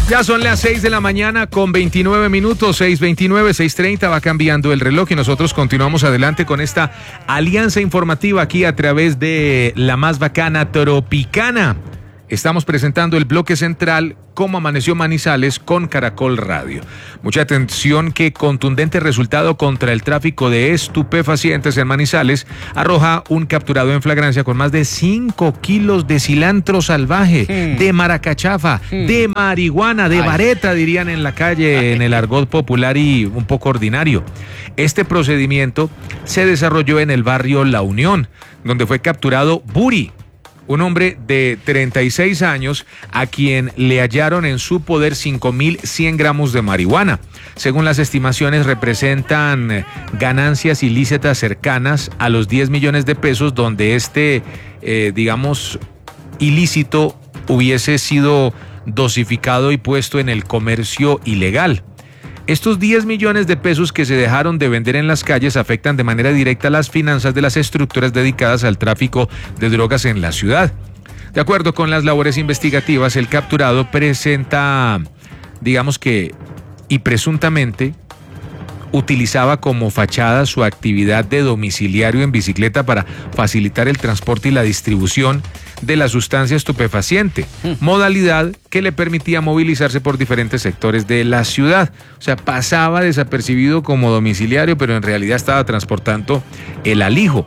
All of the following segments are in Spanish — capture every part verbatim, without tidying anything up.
Ya son las seis de la mañana con veintinueve minutos, seis veintinueve, seis treinta, va cambiando el reloj y nosotros continuamos adelante con esta alianza informativa aquí a través de la más bacana Tropicana. Estamos presentando el bloque central Cómo amaneció Manizales con Caracol Radio. Mucha atención que contundente resultado contra el tráfico de estupefacientes en Manizales arroja un capturado en flagrancia con más de cinco kilos de cilantro salvaje, hmm. de maracachafa, hmm. de marihuana, de Ay. vareta, dirían en la calle, Ay. en el argot popular y un poco ordinario. Este procedimiento se desarrolló en el barrio La Unión, donde fue capturado Buri, un hombre de treinta y seis años a quien le hallaron en su poder cinco mil cien gramos de marihuana. Según las estimaciones, representan ganancias ilícitas cercanas a los diez millones de pesos, donde este, eh, digamos, ilícito hubiese sido dosificado y puesto en el comercio ilegal. Estos diez millones de pesos que se dejaron de vender en las calles afectan de manera directa las finanzas de las estructuras dedicadas al tráfico de drogas en la ciudad. De acuerdo con las labores investigativas, el capturado presenta, digamos que, y presuntamente, utilizaba como fachada su actividad de domiciliario en bicicleta para facilitar el transporte y la distribución de la sustancia estupefaciente, modalidad que le permitía movilizarse por diferentes sectores de la ciudad. O sea, pasaba desapercibido como domiciliario, pero en realidad estaba transportando el alijo.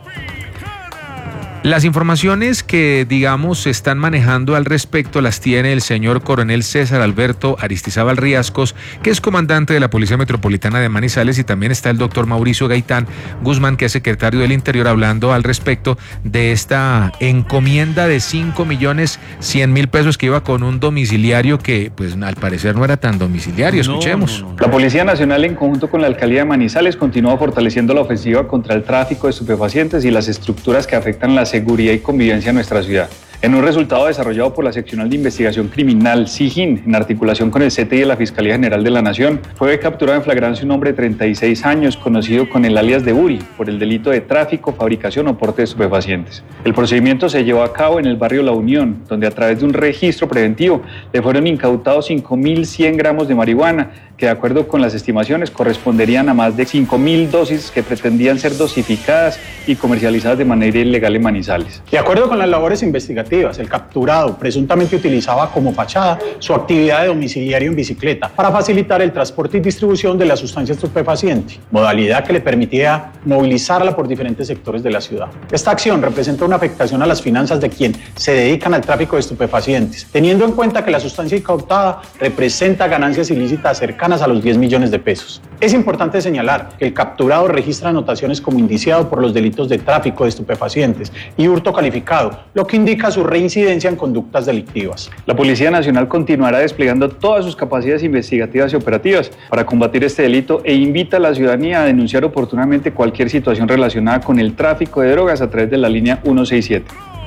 Las informaciones que, digamos, se están manejando al respecto las tiene el señor coronel César Alberto Aristizábal Riascos, que es comandante de la Policía Metropolitana de Manizales, y también está el doctor Mauricio Gaitán Guzmán, que es secretario del Interior, hablando al respecto de esta encomienda de cinco millones cien mil pesos que iba con un domiciliario que, pues, al parecer no era tan domiciliario. Escuchemos. No, no, no. La Policía Nacional, en conjunto con la Alcaldía de Manizales, continúa fortaleciendo la ofensiva contra el tráfico de estupefacientes y las estructuras que afectan la seguridad y convivencia en nuestra ciudad. En un resultado desarrollado por la Seccional de Investigación Criminal, SIGIN, en articulación con el C T I de la Fiscalía General de la Nación, fue capturado en flagrancia un hombre de treinta y seis años, conocido con el alias de Buri, por el delito de tráfico, fabricación o porte de estupefacientes. El procedimiento se llevó a cabo en el barrio La Unión, donde a través de un registro preventivo le fueron incautados cinco mil cien gramos de marihuana, que de acuerdo con las estimaciones corresponderían a más de cinco mil dosis que pretendían ser dosificadas y comercializadas de manera ilegal en Manizales. De acuerdo con las labores investigativas, el capturado presuntamente utilizaba como fachada su actividad de domiciliario en bicicleta para facilitar el transporte y distribución de la sustancia estupefaciente, modalidad que le permitía movilizarla por diferentes sectores de la ciudad. Esta acción representa una afectación a las finanzas de quien se dedican al tráfico de estupefacientes, teniendo en cuenta que la sustancia incautada representa ganancias ilícitas cercanas a los diez millones de pesos. Es importante señalar que el capturado registra anotaciones como indiciado por los delitos de tráfico de estupefacientes y hurto calificado, lo que indica su reincidencia en conductas delictivas. La Policía Nacional continuará desplegando todas sus capacidades investigativas y operativas para combatir este delito e invita a la ciudadanía a denunciar oportunamente cualquier situación relacionada con el tráfico de drogas a través de la línea ciento sesenta y siete.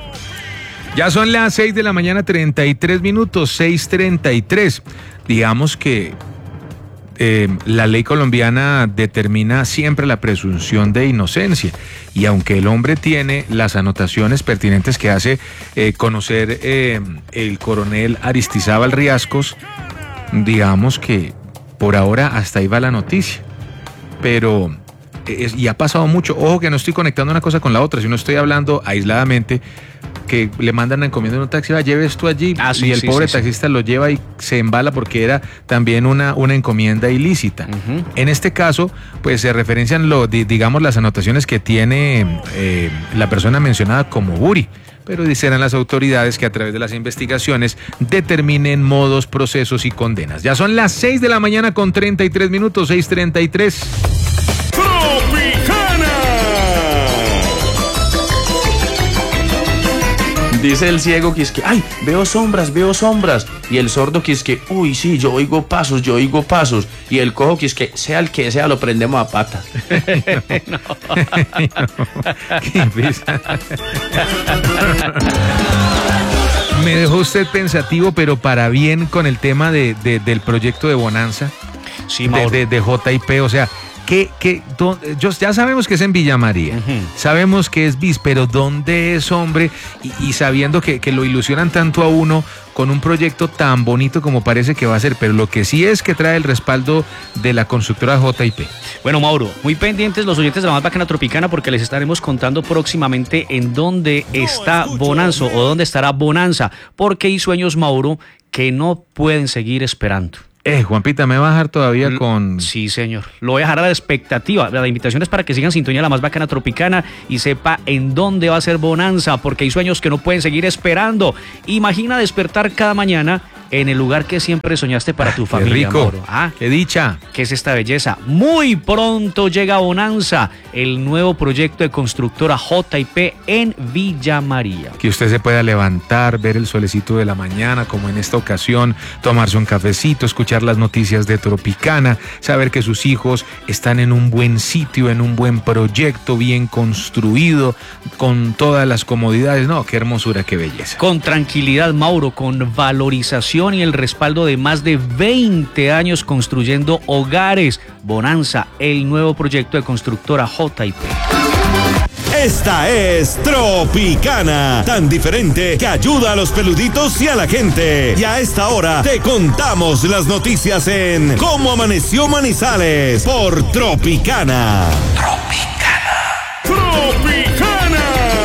Ya son las seis de la mañana, treinta y tres minutos, seis treinta y tres. Digamos que Eh, la ley colombiana determina siempre la presunción de inocencia, y aunque el hombre tiene las anotaciones pertinentes que hace eh, conocer eh, el coronel Aristizábal Riascos, digamos que por ahora hasta ahí va la noticia, pero es, y ha pasado mucho. Ojo que no estoy conectando una cosa con la otra, sino estoy hablando aisladamente, que le mandan a encomienda en un taxi, va, lleve esto allí, ah, sí, y el sí, pobre sí, taxista sí. lo lleva y se embala porque era también una, una encomienda ilícita. Uh-huh. En este caso, pues se referencian, lo, digamos, las anotaciones que tiene eh, la persona mencionada como Buri, pero serán las autoridades que a través de las investigaciones determinen modos, procesos y condenas. Ya son las seis de la mañana con treinta y tres minutos, seis treinta y tres. Dice el ciego que es que, ay, veo sombras, veo sombras. Y el sordo que es que, uy, sí, yo oigo pasos, yo oigo pasos. Y el cojo que es que, sea el que sea, lo prendemos a pata. No. Qué risa. Me dejó usted pensativo, pero para bien, con el tema de, de, del proyecto de Bonanza, sí, de, de, de J I P. O sea, ¿qué, qué, dónde, yo, ya sabemos que es en Villa María, uh-huh. sabemos que es bis, pero ¿dónde es, hombre? Y, y sabiendo que, que lo ilusionan tanto a uno con un proyecto tan bonito como parece que va a ser, pero lo que sí es que trae el respaldo de la constructora J y P. Bueno, Mauro, muy pendientes los oyentes de la más bacana tropicana porque les estaremos contando próximamente en dónde está Bonanza o dónde estará Bonanza, porque hay sueños, Mauro, que no pueden seguir esperando. Eh, Juanpita, ¿me va a dejar todavía con...? Sí, señor. Lo voy a dejar a la expectativa. La invitación es para que sigan sintonía la más bacana tropicana y sepa en dónde va a ser Bonanza, porque hay sueños que no pueden seguir esperando. Imagina despertar cada mañana en el lugar que siempre soñaste para tu ah, familia, qué rico. Mauro. Ah, qué dicha. ¿Qué es esta belleza? Muy pronto llega Bonanza, el nuevo proyecto de constructora J y P en Villa María. Que usted se pueda levantar, ver el solecito de la mañana, como en esta ocasión, tomarse un cafecito, escuchar las noticias de Tropicana, saber que sus hijos están en un buen sitio, en un buen proyecto, bien construido, con todas las comodidades. No, qué hermosura, qué belleza. Con tranquilidad, Mauro, con valorización y el respaldo de más de veinte años construyendo hogares. Bonanza, el nuevo proyecto de constructora J y P. Esta es Tropicana, tan diferente que ayuda a los peluditos y a la gente. Y a esta hora te contamos las noticias en Cómo Amaneció Manizales por Tropicana. Tropicana. Tropicana.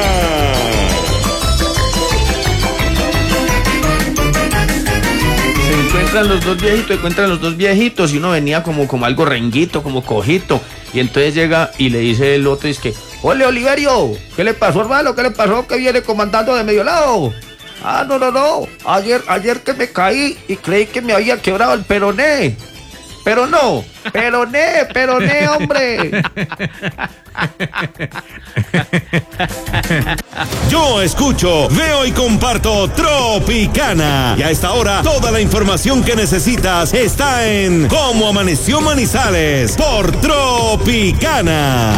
Se encuentran los dos viejitos, se encuentran los dos viejitos y uno venía como, como algo renguito, como cojito. Y entonces llega y le dice el otro, es que, ¡ole, Oliverio! ¿Qué le pasó, hermano? ¿Qué le pasó? ¿Que viene comandando de medio lado? Ah, no, no, no. Ayer, ayer que me caí y creí que me había quebrado el peroné. Pero no, peroné, peroné, hombre. Yo escucho, veo y comparto Tropicana. Y a esta hora, toda la información que necesitas está en Cómo Amaneció Manizales por Tropicana.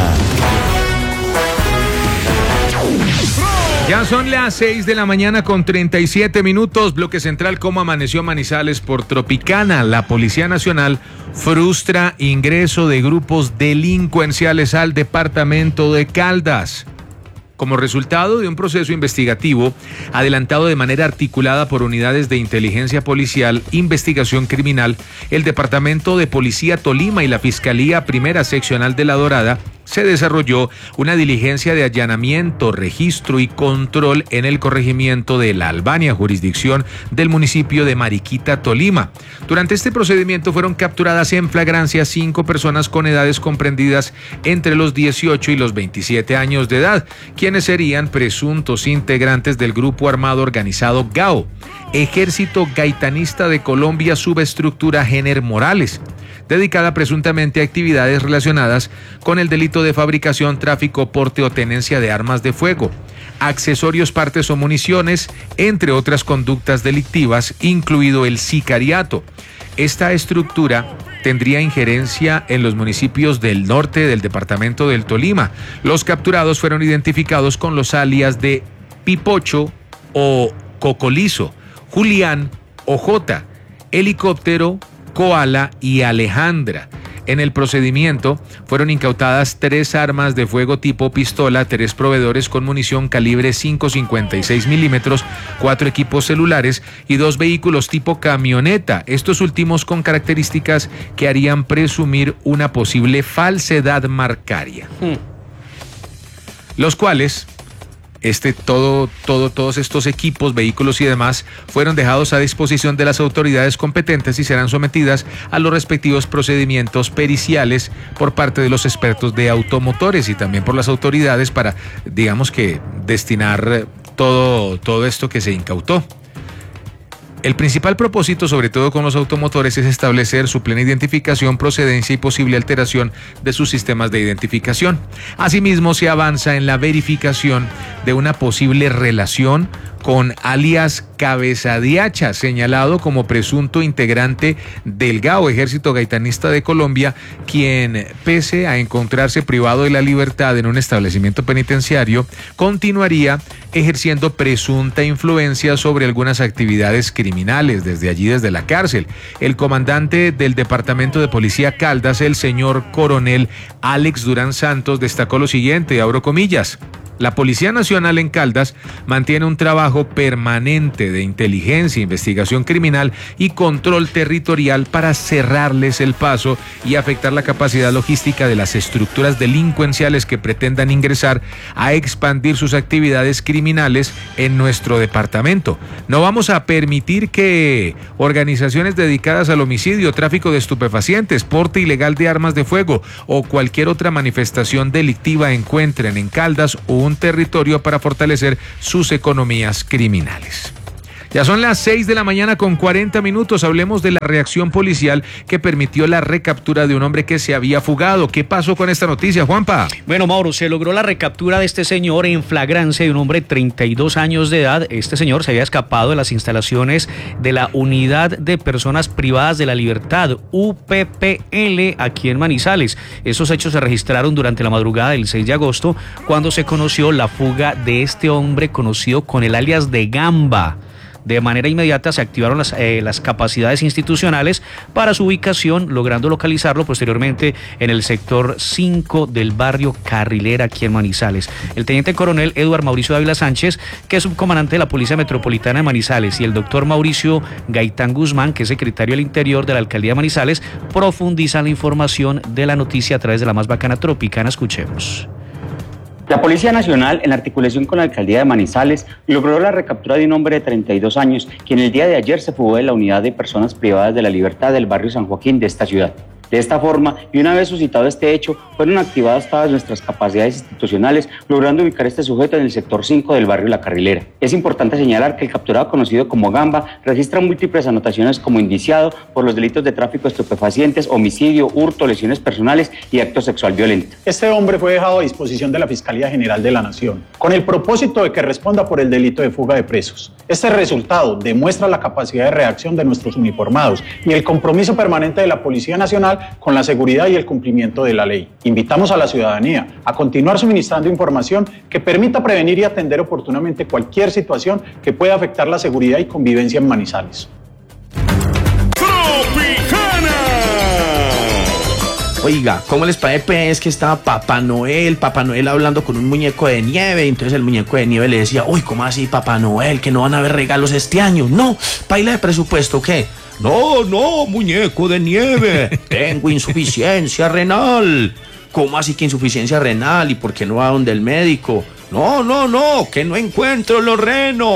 Ya son las seis de la mañana con treinta y siete minutos. Bloque central, Cómo Amaneció Manizales por Tropicana. La Policía Nacional frustra ingreso de grupos delincuenciales al departamento de Caldas. Como resultado de un proceso investigativo adelantado de manera articulada por unidades de inteligencia policial, investigación criminal, el Departamento de Policía Tolima y la Fiscalía Primera Seccional de La Dorada, se desarrolló una diligencia de allanamiento, registro y control en el corregimiento de La Albania, jurisdicción del municipio de Mariquita, Tolima. Durante este procedimiento fueron capturadas en flagrancia cinco personas con edades comprendidas entre los dieciocho y los veintisiete años de edad, quienes serían presuntos integrantes del grupo armado organizado G A O, Ejército Gaitanista de Colombia, subestructura Géner Morales, dedicada presuntamente a actividades relacionadas con el delito de fabricación, tráfico, porte o tenencia de armas de fuego, accesorios, partes o municiones, entre otras conductas delictivas, incluido el sicariato. Esta estructura tendría injerencia en los municipios del norte del departamento del Tolima. Los capturados fueron identificados con los alias de Pipocho o Cocolizo, Julián o Jota, Helicóptero, Koala y Alejandra. En el procedimiento fueron incautadas tres armas de fuego tipo pistola, tres proveedores con munición calibre cinco cincuenta y seis milímetros, cuatro equipos celulares y dos vehículos tipo camioneta, estos últimos con características que harían presumir una posible falsedad marcaria. Hmm. Los cuales... Este, todo, todo, todos estos equipos, vehículos y demás fueron dejados a disposición de las autoridades competentes y serán sometidas a los respectivos procedimientos periciales por parte de los expertos de automotores y también por las autoridades para, digamos que, destinar todo, todo esto que se incautó. El principal propósito, sobre todo con los automotores, es establecer su plena identificación, procedencia y posible alteración de sus sistemas de identificación. Asimismo, se avanza en la verificación de una posible relación con alias Cabeza de Hacha, señalado como presunto integrante del G A O, Ejército Gaitanista de Colombia, quien, pese a encontrarse privado de la libertad en un establecimiento penitenciario, continuaría ejerciendo presunta influencia sobre algunas actividades criminales desde allí, desde la cárcel. El comandante del Departamento de Policía Caldas, el señor coronel Alex Durán Santos, destacó lo siguiente, abro comillas: la Policía Nacional en Caldas mantiene un trabajo permanente de inteligencia, investigación criminal y control territorial para cerrarles el paso y afectar la capacidad logística de las estructuras delincuenciales que pretendan ingresar a expandir sus actividades criminales en nuestro departamento. No vamos a permitir que organizaciones dedicadas al homicidio, tráfico de estupefacientes, porte ilegal de armas de fuego o cualquier otra manifestación delictiva encuentren en Caldas un territorio para fortalecer sus economías criminales. Ya son las seis de la mañana con cuarenta minutos. Hablemos de la reacción policial que permitió la recaptura de un hombre que se había fugado. ¿Qué pasó con esta noticia, Juanpa? Bueno, Mauro, se logró la recaptura de este señor en flagrancia de un hombre de treinta y dos años de edad. Este señor se había escapado de las instalaciones de la Unidad de Personas Privadas de la Libertad, U P P L, aquí en Manizales. Esos hechos se registraron durante la madrugada del seis de agosto, cuando se conoció la fuga de este hombre conocido con el alias de Gamba. De manera inmediata se activaron las, eh, las capacidades institucionales para su ubicación, logrando localizarlo posteriormente en el sector cinco del barrio Carrilera, aquí en Manizales. El teniente coronel Eduardo Mauricio Dávila Sánchez, que es subcomandante de la Policía Metropolitana de Manizales, y el doctor Mauricio Gaitán Guzmán, que es secretario del Interior de la Alcaldía de Manizales, profundizan la información de la noticia a través de la más bacana Tropicana. Escuchemos. La Policía Nacional, en articulación con la Alcaldía de Manizales, logró la recaptura de un hombre de treinta y dos años, quien el día de ayer se fugó de la Unidad de Personas Privadas de la Libertad del barrio San Joaquín de esta ciudad. De esta forma, y una vez suscitado este hecho, fueron activadas todas nuestras capacidades institucionales, logrando ubicar a este sujeto en el sector cinco del barrio La Carrilera. Es importante señalar que el capturado, conocido como Gamba, registra múltiples anotaciones como indiciado por los delitos de tráfico de estupefacientes, homicidio, hurto, lesiones personales y acto sexual violento. Este hombre fue dejado a disposición de la Fiscalía General de la Nación, con el propósito de que responda por el delito de fuga de presos. Este resultado demuestra la capacidad de reacción de nuestros uniformados y el compromiso permanente de la Policía Nacional con la seguridad y el cumplimiento de la ley. Invitamos a la ciudadanía a continuar suministrando información que permita prevenir y atender oportunamente cualquier situación que pueda afectar la seguridad y convivencia en Manizales. Oiga, ¿cómo les parece? Es que estaba Papá Noel, Papá Noel hablando con un muñeco de nieve, y entonces el muñeco de nieve le decía: uy, ¿cómo así, Papá Noel? Que no van a haber regalos este año. No, paila de presupuesto, ¿qué? No, no, muñeco de nieve, tengo insuficiencia renal. ¿Cómo así que insuficiencia renal? ¿Y por qué no va donde el médico? No, no, no, que no encuentro los renos.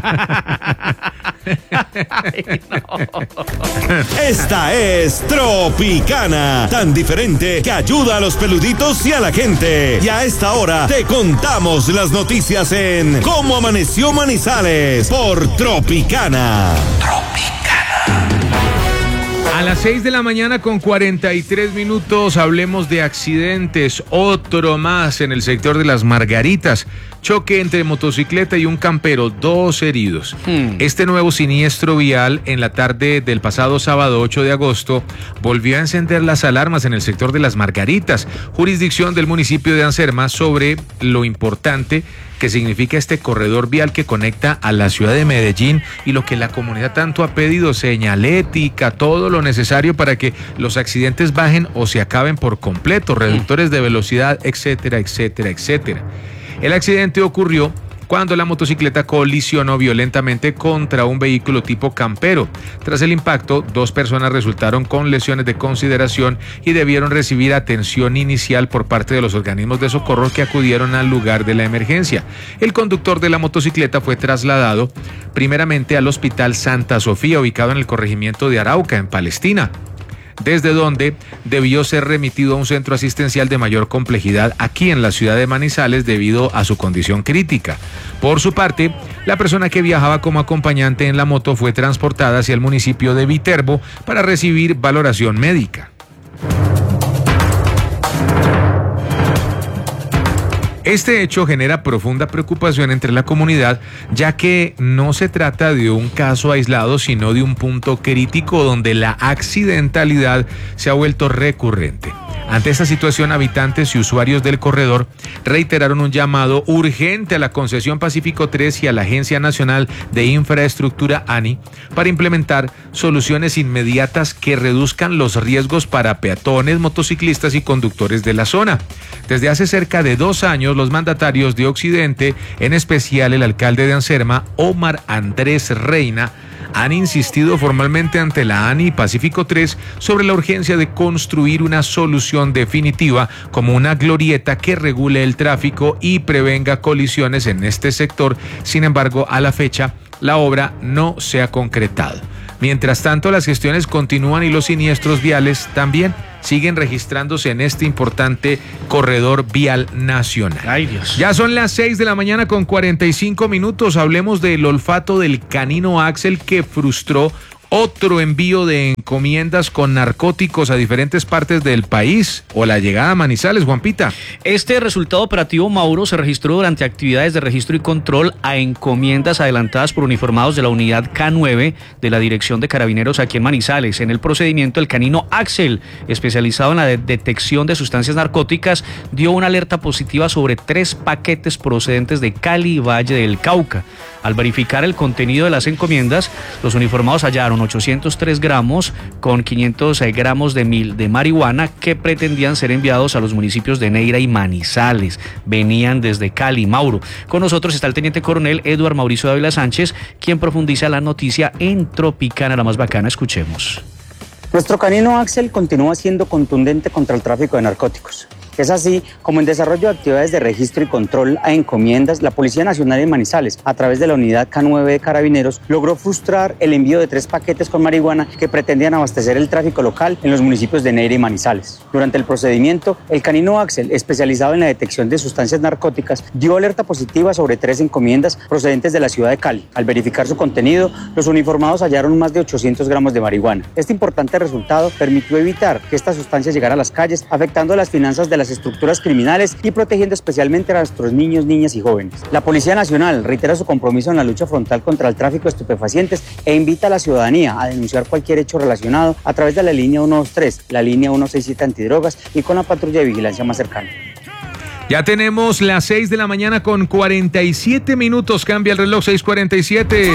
Ay, no. Esta es Tropicana, tan diferente que ayuda a los peluditos y a la gente. Y a esta hora te contamos las noticias en Cómo Amaneció Manizales por Tropicana. Tropicana. A las seis de la mañana con cuarenta y tres minutos hablemos de accidentes, otro más en el sector de Las Margaritas. Choque entre motocicleta y un campero, dos heridos. Hmm. Este nuevo siniestro vial en la tarde del pasado sábado ocho de agosto volvió a encender las alarmas en el sector de Las Margaritas, jurisdicción del municipio de Anserma, sobre lo importante que significa este corredor vial que conecta a la ciudad de Medellín y lo que la comunidad tanto ha pedido: señalética, todo lo necesario para que los accidentes bajen o se acaben por completo, reductores de velocidad, etcétera, etcétera, etcétera. El accidente ocurrió cuando la motocicleta colisionó violentamente contra un vehículo tipo campero. Tras el impacto, dos personas resultaron con lesiones de consideración y debieron recibir atención inicial por parte de los organismos de socorro que acudieron al lugar de la emergencia. El conductor de la motocicleta fue trasladado primeramente al Hospital Santa Sofía, ubicado en el corregimiento de Arauca, en Palestina, desde donde debió ser remitido a un centro asistencial de mayor complejidad aquí en la ciudad de Manizales debido a su condición crítica. Por su parte, la persona que viajaba como acompañante en la moto fue transportada hacia el municipio de Viterbo para recibir valoración médica. Este hecho genera profunda preocupación entre la comunidad, ya que no se trata de un caso aislado, sino de un punto crítico donde la accidentalidad se ha vuelto recurrente. Ante esta situación, habitantes y usuarios del corredor reiteraron un llamado urgente a la Concesión Pacífico tres y a la Agencia Nacional de Infraestructura A N I para implementar soluciones inmediatas que reduzcan los riesgos para peatones, motociclistas y conductores de la zona. Desde hace cerca de dos años, los mandatarios de Occidente, en especial el alcalde de Anserma, Omar Andrés Reina, han insistido formalmente ante la A N I y Pacífico tres sobre la urgencia de construir una solución definitiva como una glorieta que regule el tráfico y prevenga colisiones en este sector. Sin embargo, a la fecha, la obra no se ha concretado. Mientras tanto, las gestiones continúan y los siniestros viales también siguen registrándose en este importante corredor vial nacional. Ay, Dios. Ya son las seis de la mañana con cuarenta y cinco minutos. Hablemos del olfato del canino Axel que frustró otro envío de encomiendas con narcóticos a diferentes partes del país, o la llegada a Manizales, Juanpita. Este resultado operativo, Mauro, se registró durante actividades de registro y control a encomiendas adelantadas por uniformados de la unidad K nueve de la Dirección de Carabineros aquí en Manizales. En el procedimiento, el canino Axel, especializado en la de detección de sustancias narcóticas, dio una alerta positiva sobre tres paquetes procedentes de Cali y Valle del Cauca. Al verificar el contenido de las encomiendas, los uniformados hallaron ochocientos tres gramos con quinientos gramos de mil de marihuana que pretendían ser enviados a los municipios de Neira y Manizales. Venían desde Cali. Mauro, con nosotros está el teniente coronel Eduard Mauricio Dávila Sánchez, quien profundiza la noticia en Tropicana, la más bacana. Escuchemos. Nuestro canino Axel continúa siendo contundente contra el tráfico de narcóticos. Es así como en desarrollo de actividades de registro y control a encomiendas, la Policía Nacional en Manizales, a través de la unidad K nueve de Carabineros, logró frustrar el envío de tres paquetes con marihuana que pretendían abastecer el tráfico local en los municipios de Neira y Manizales. Durante el procedimiento, el canino Axel, especializado en la detección de sustancias narcóticas, dio alerta positiva sobre tres encomiendas procedentes de la ciudad de Cali. Al verificar su contenido, los uniformados hallaron más de ochocientos gramos de marihuana. Este importante resultado permitió evitar que esta sustancia llegara a las calles, afectando las finanzas de las estructuras criminales y protegiendo especialmente a nuestros niños, niñas y jóvenes. La Policía Nacional reitera su compromiso en la lucha frontal contra el tráfico de estupefacientes e invita a la ciudadanía a denunciar cualquier hecho relacionado a través de la línea ciento veintitrés, la línea ciento sesenta y siete antidrogas y con la patrulla de vigilancia más cercana. Ya tenemos las seis de la mañana con cuarenta y siete minutos. Cambia el reloj, seis cuarenta y siete.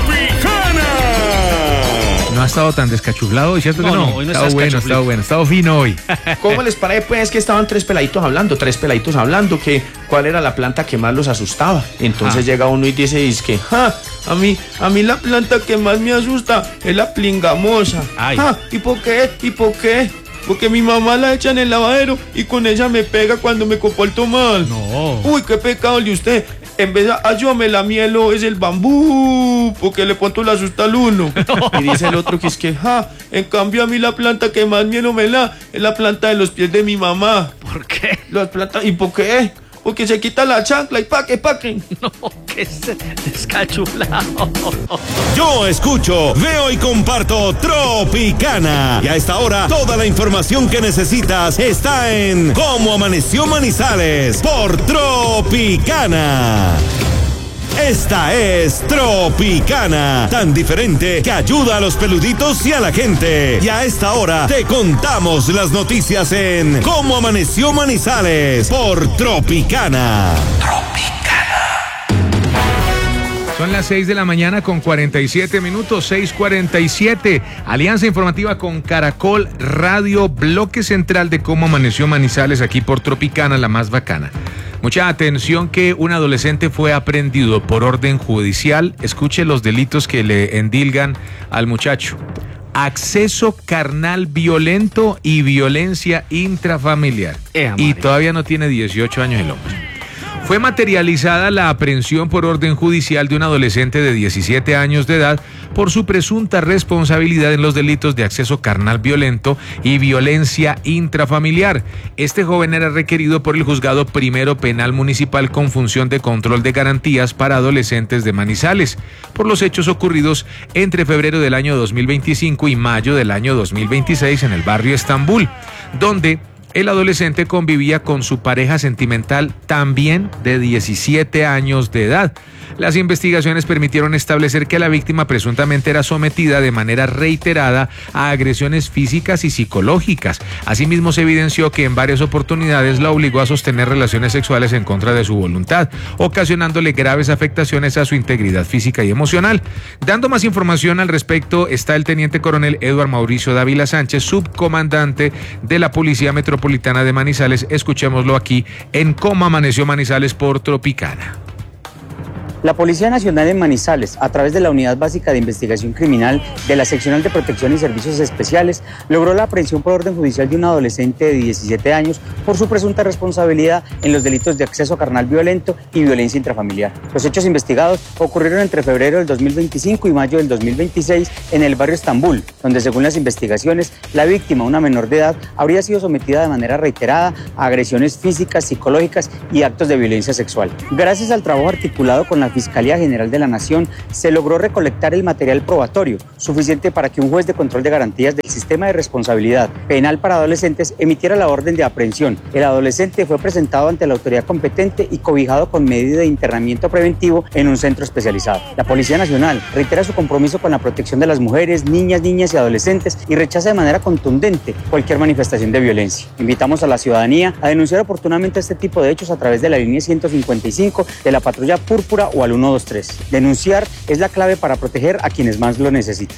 No ha estado tan descachuflado, ¿cierto que no? No, no, hoy no está bueno, está bueno, está fino hoy. ¿Cómo les parece? Pues que estaban tres peladitos hablando, tres peladitos hablando, que cuál era la planta que más los asustaba. Entonces ah. llega uno y dice, es que, ja, a mí, a mí la planta que más me asusta es la plingamosa. Ay. Ja, ¿y por qué? ¿Y por qué? Porque mi mamá la echa en el lavadero y con ella me pega cuando me comporto mal. No. Uy, qué pecado de usted. En vez de ayúdame la mielo es el bambú, porque le pongo la asusta al uno. Y dice el otro que es que, ja, en cambio a mí la planta que más miedo me da es la planta de los pies de mi mamá. ¿Por qué? Las plantas, ¿y por qué? Porque se quita la chancla y paque, paque. No, que es descachuflado. Yo escucho, veo y comparto Tropicana. Y a esta hora, toda la información que necesitas está en Cómo Amaneció Manizales por Tropicana. Esta es Tropicana, tan diferente que ayuda a los peluditos y a la gente. Y a esta hora te contamos las noticias en Cómo Amaneció Manizales por Tropicana. Tropicana. Son las seis de la mañana con cuarenta y siete minutos, seis cuarenta y siete. Alianza informativa con Caracol Radio, bloque central de Cómo Amaneció Manizales, aquí por Tropicana, la más bacana. Mucha atención que un adolescente fue aprehendido por orden judicial. Escuche los delitos que le endilgan al muchacho: acceso carnal violento y violencia intrafamiliar. Eh, y todavía no tiene dieciocho años el hombre. Fue materializada la aprehensión por orden judicial de un adolescente de diecisiete años de edad por su presunta responsabilidad en los delitos de acceso carnal violento y violencia intrafamiliar. Este joven era requerido por el Juzgado Primero Penal Municipal con función de control de garantías para adolescentes de Manizales por los hechos ocurridos entre febrero del año dos mil veinticinco y mayo del año dos mil veintiséis en el barrio Estambul, donde el adolescente convivía con su pareja sentimental también de diecisiete años de edad. Las investigaciones permitieron establecer que la víctima presuntamente era sometida de manera reiterada a agresiones físicas y psicológicas. Asimismo, se evidenció que en varias oportunidades la obligó a sostener relaciones sexuales en contra de su voluntad, ocasionándole graves afectaciones a su integridad física y emocional. Dando más información al respecto está el teniente coronel Eduardo Mauricio Dávila Sánchez, subcomandante de la Policía Metropolitana de Manizales. Escuchémoslo aquí en Cómo Amaneció Manizales por Tropicana. La Policía Nacional en Manizales, a través de la Unidad Básica de Investigación Criminal de la Seccional de Protección y Servicios Especiales, logró la aprehensión por orden judicial de un adolescente de diecisiete años por su presunta responsabilidad en los delitos de acceso carnal violento y violencia intrafamiliar. Los hechos investigados ocurrieron entre febrero del dos mil veinticinco y mayo del dos mil veintiséis en el barrio Estambul, donde según las investigaciones, la víctima, una menor de edad, habría sido sometida de manera reiterada a agresiones físicas, psicológicas y actos de violencia sexual. Gracias al trabajo articulado con la Fiscalía General de la Nación, se logró recolectar el material probatorio suficiente para que un juez de control de garantías del Sistema de Responsabilidad Penal para Adolescentes emitiera la orden de aprehensión. El adolescente fue presentado ante la autoridad competente y cobijado con medida de internamiento preventivo en un centro especializado. La Policía Nacional reitera su compromiso con la protección de las mujeres, niñas, niñas y adolescentes y rechaza de manera contundente cualquier manifestación de violencia. Invitamos a la ciudadanía a denunciar oportunamente este tipo de hechos a través de la línea ciento cincuenta y cinco de la Patrulla Púrpura o al uno dos tres. Denunciar es la clave para proteger a quienes más lo necesitan.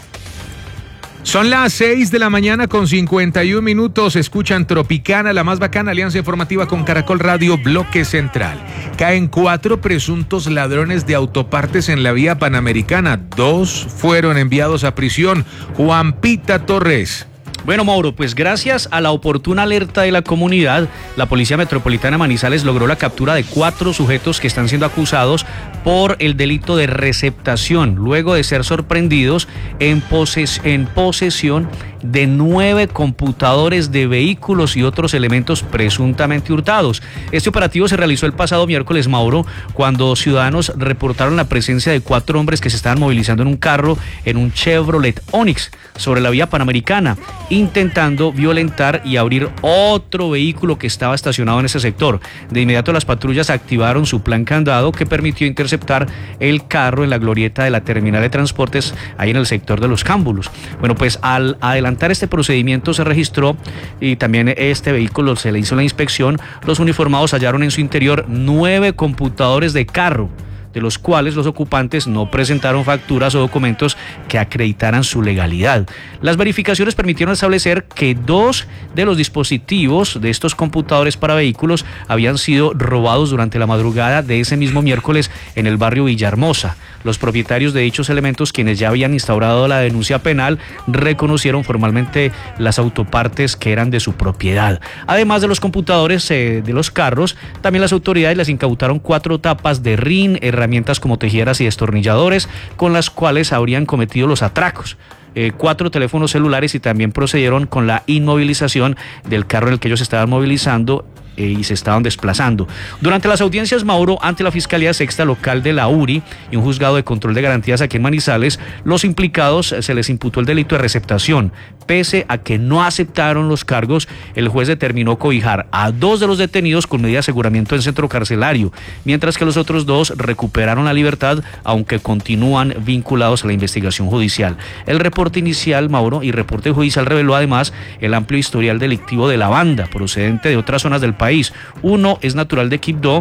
Son las seis de la mañana con cincuenta y un minutos. Escuchan Tropicana, la más bacana, alianza informativa con Caracol Radio, Bloque Central. Caen cuatro presuntos ladrones de autopartes en la vía Panamericana. Dos fueron enviados a prisión. Juan Pita Torres. Bueno, Mauro, pues gracias a la oportuna alerta de la comunidad, la Policía Metropolitana Manizales logró la captura de cuatro sujetos que están siendo acusados por el delito de receptación, luego de ser sorprendidos en, poses- en posesión de nueve computadores de vehículos y otros elementos presuntamente hurtados. Este operativo se realizó el pasado miércoles, Mauro, cuando ciudadanos reportaron la presencia de cuatro hombres que se estaban movilizando en un carro en un Chevrolet Onix sobre la vía Panamericana, intentando violentar y abrir otro vehículo que estaba estacionado en ese sector. De inmediato las patrullas activaron su plan candado que permitió interceptar el carro en la glorieta de la terminal de transportes ahí en el sector de Los Cámbulos. Bueno, pues al adelantar este procedimiento se registró y también este vehículo se le hizo la inspección. Los uniformados hallaron en su interior nueve computadores de carro, de los cuales los ocupantes no presentaron facturas o documentos que acreditaran su legalidad. Las verificaciones permitieron establecer que dos de los dispositivos de estos computadores para vehículos habían sido robados durante la madrugada de ese mismo miércoles en el barrio Villahermosa. Los propietarios de dichos elementos, quienes ya habían instaurado la denuncia penal, reconocieron formalmente las autopartes que eran de su propiedad. Además de los computadores eh, de los carros, también las autoridades les incautaron cuatro tapas de R I N, herramientas como tejeras y destornilladores con las cuales habrían cometido los atracos. Eh, cuatro teléfonos celulares y también procedieron con la inmovilización del carro en el que ellos estaban movilizando eh, y se estaban desplazando. Durante las audiencias, Mauro, ante la Fiscalía Sexta Local de la U R I y un juzgado de control de garantías aquí en Manizales, los implicados eh, se les imputó el delito de receptación. Pese a que no aceptaron los cargos, el juez determinó cobijar a dos de los detenidos con medida de aseguramiento en centro carcelario, mientras que los otros dos recuperaron la libertad, aunque continúan vinculados a la investigación judicial. El reporte inicial, Mauro, y reporte judicial reveló además el amplio historial delictivo de la banda, procedente de otras zonas del país. Uno es natural de Quibdó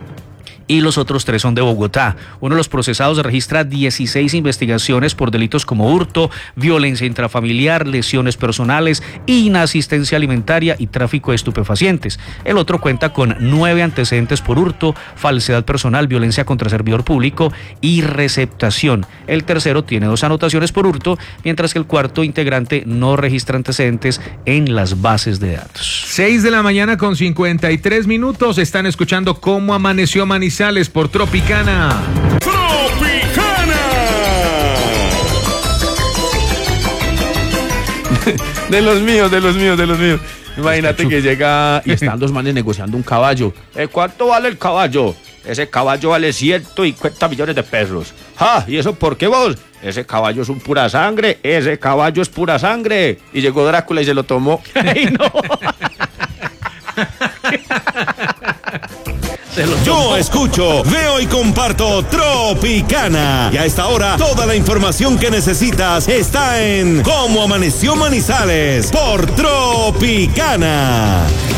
y los otros tres son de Bogotá. Uno de los procesados registra dieciséis investigaciones por delitos como hurto, violencia intrafamiliar, lesiones personales, inasistencia alimentaria y tráfico de estupefacientes. El otro cuenta con nueve antecedentes por hurto, falsedad personal, violencia contra servidor público y receptación. El tercero tiene dos anotaciones por hurto, mientras que el cuarto integrante no registra antecedentes en las bases de datos. seis de la mañana con cincuenta y tres minutos. Están escuchando Cómo Amaneció Manizales por Tropicana. ¡Tropicana! De los míos, de los míos, de los míos. Imagínate que llega y están dos manes negociando un caballo. ¿Eh, ¿Cuánto vale el caballo? Ese caballo vale ciento cincuenta millones de pesos. ¡Ja! ¿Y eso por qué vos? Ese caballo es un pura sangre. Ese caballo es pura sangre. Y llegó Drácula y se lo tomó. ¡Ay, no! Yo escucho, veo y comparto Tropicana. Y a esta hora, toda la información que necesitas está en Cómo Amaneció Manizales por Tropicana.